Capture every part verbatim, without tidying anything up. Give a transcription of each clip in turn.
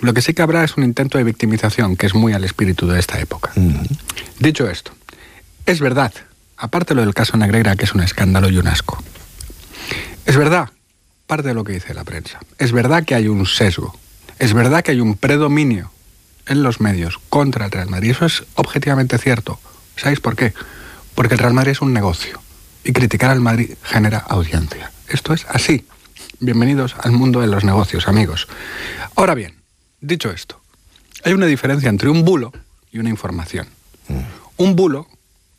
Lo que sí que habrá es un intento de victimización, que es muy al espíritu de esta época. Uh-huh. Dicho esto, es verdad, aparte lo del caso Negreira, que es un escándalo y un asco, es verdad, parte de lo que dice la prensa, es verdad que hay un sesgo, es verdad que hay un predominio en los medios contra el Real Madrid. Eso es objetivamente cierto. ¿Sabéis por qué? Porque el Real Madrid es un negocio y criticar al Madrid genera audiencia. Esto es así. Bienvenidos al mundo de los negocios, amigos. Ahora bien, dicho esto, hay una diferencia entre un bulo y una información. Mm. Un bulo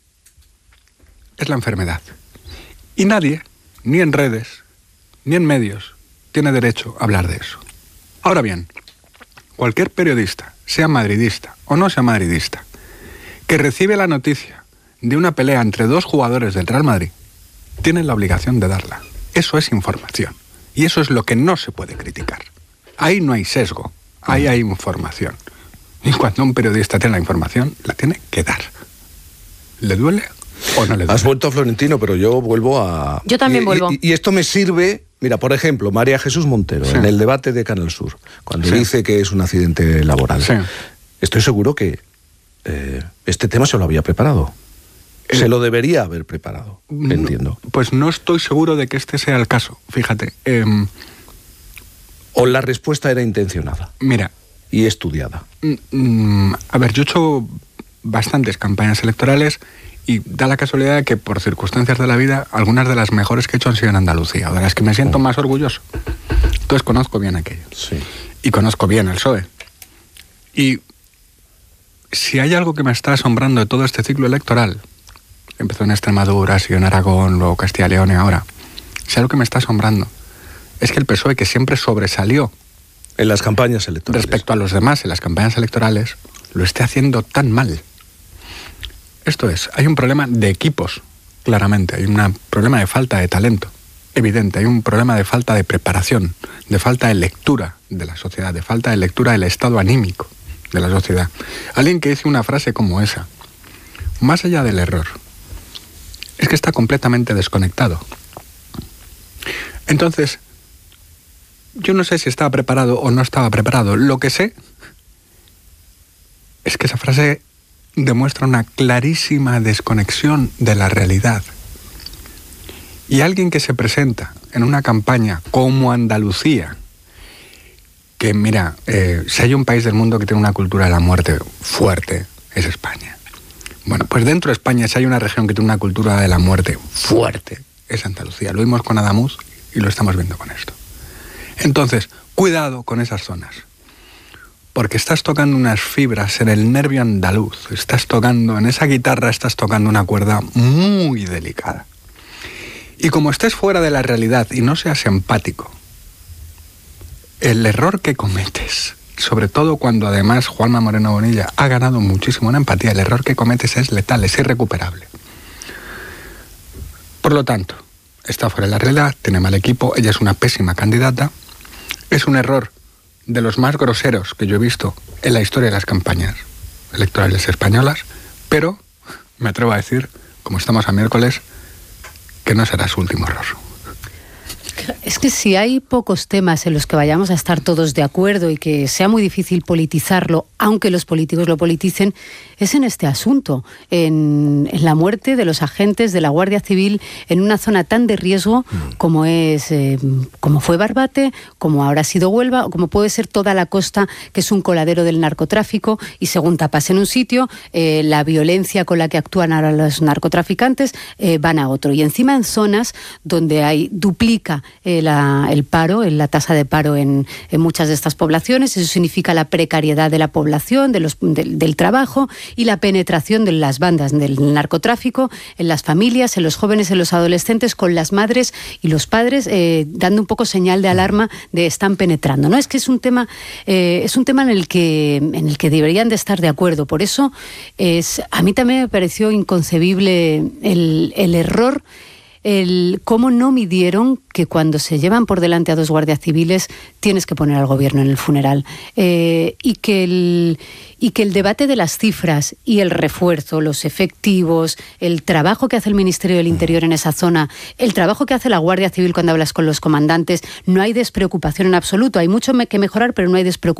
es la enfermedad. Y nadie, ni en redes, ni en medios, tiene derecho a hablar de eso. Ahora bien, cualquier periodista, sea madridista o no sea madridista, que recibe la noticia de una pelea entre dos jugadores del Real Madrid, tiene la obligación de darla. Eso es información. Y eso es lo que no se puede criticar. Ahí no hay sesgo, ahí hay información. Y cuando un periodista tiene la información, la tiene que dar. ¿Le duele o no le duele? Has vuelto, Florentino, pero yo vuelvo a... Yo también y, vuelvo. Y, y esto me sirve... Mira, por ejemplo, María Jesús Montero, sí. en el debate de Canal Sur, cuando sí. dice que es un accidente laboral. Sí. Estoy seguro que eh, este tema se lo había preparado. Eh, se lo debería haber preparado, no, entiendo. Pues no estoy seguro de que este sea el caso, fíjate. Eh, o la respuesta era intencionada. Mira. Y estudiada. Mm, a ver, yo he hecho bastantes campañas electorales y da la casualidad de que por circunstancias de la vida, algunas de las mejores que he hecho han sido en Andalucía, o de las que me siento más orgulloso. Entonces conozco bien aquello. Sí. Y conozco bien el P S O E. Y si hay algo que me está asombrando de todo este ciclo electoral, empezó en Extremadura, siguió en Aragón, luego Castilla y León y ahora, si hay algo que me está asombrando, es que el P S O E, que siempre sobresalió en las campañas electorales respecto a los demás en las campañas electorales, lo esté haciendo tan mal. Esto es, hay un problema de equipos, claramente, hay un problema de falta de talento, evidente, hay un problema de falta de preparación, de falta de lectura de la sociedad, de falta de lectura del estado anímico de la sociedad. Alguien que dice una frase como esa, más allá del error, es que está completamente desconectado. Entonces, yo no sé si estaba preparado o no estaba preparado. Lo que sé es que esa frase demuestra una clarísima desconexión de la realidad. Y alguien que se presenta en una campaña como Andalucía, que mira, eh, si hay un país del mundo que tiene una cultura de la muerte fuerte, es España. Bueno, pues dentro de España, si hay una región que tiene una cultura de la muerte fuerte, es Andalucía. Lo vimos con Adamuz y lo estamos viendo con esto. Entonces, cuidado con esas zonas. Porque estás tocando unas fibras en el nervio andaluz, estás tocando, en esa guitarra estás tocando una cuerda muy delicada. Y como estés fuera de la realidad y no seas empático, el error que cometes, sobre todo cuando además Juanma Moreno Bonilla ha ganado muchísimo en empatía, el error que cometes es letal, es irrecuperable. Por lo tanto, está fuera de la realidad, tiene mal equipo, ella es una pésima candidata, es un error de los más groseros que yo he visto en la historia de las campañas electorales españolas, pero me atrevo a decir, como estamos a miércoles, que no será su último error. Es que si hay pocos temas en los que vayamos a estar todos de acuerdo y que sea muy difícil politizarlo, aunque los políticos lo politicen, es en este asunto, en, en la muerte de los agentes de la Guardia Civil en una zona tan de riesgo como es, eh, como fue Barbate, como ahora ha sido Huelva, o como puede ser toda la costa, que es un coladero del narcotráfico, y según tapas en un sitio, eh, la violencia con la que actúan ahora los narcotraficantes eh, van a otro. Y encima en zonas donde hay duplica eh, la, el paro, la tasa de paro en, en muchas de estas poblaciones. Eso significa la precariedad de la población, de los, de, del trabajo, y la penetración de las bandas del narcotráfico en las familias, en los jóvenes, en los adolescentes, con las madres y los padres eh, dando un poco señal de alarma de están penetrando, ¿no? Es que es un tema, eh, es un tema en el que en el que deberían de estar de acuerdo. Por eso es, a mí también me pareció inconcebible el, el error, el cómo no midieron que cuando se llevan por delante a dos guardias civiles tienes que poner al gobierno en el funeral, eh, y que el y que el debate de las cifras y el refuerzo, los efectivos, el trabajo que hace el Ministerio del Interior en esa zona, el trabajo que hace la Guardia Civil cuando hablas con los comandantes, no hay despreocupación en absoluto. Hay mucho que mejorar, pero no hay despreocupación.